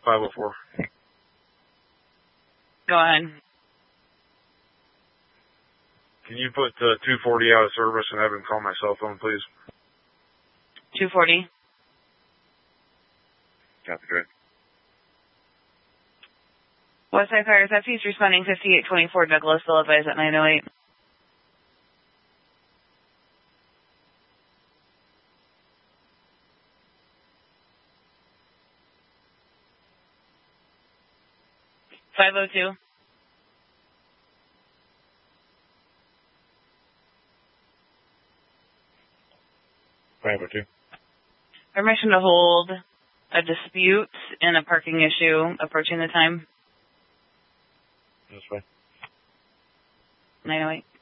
504. Go ahead. Can you put 240 out of service and have him call my cell phone, please? 240. Copy, great. Westside Fire Southeast responding 5824 Douglas, still advised at 908. $502. Permission to hold a dispute and a parking issue approaching the time. That's fine. 908.